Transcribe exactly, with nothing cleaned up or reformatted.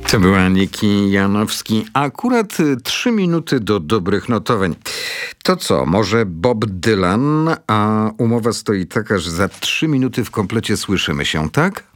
To była Niki Janowski. Akurat y, trzy minuty do dobrych notowań. To co, może Bob Dylan? A umowa stoi taka, że za trzy minuty w komplecie słyszymy się, tak?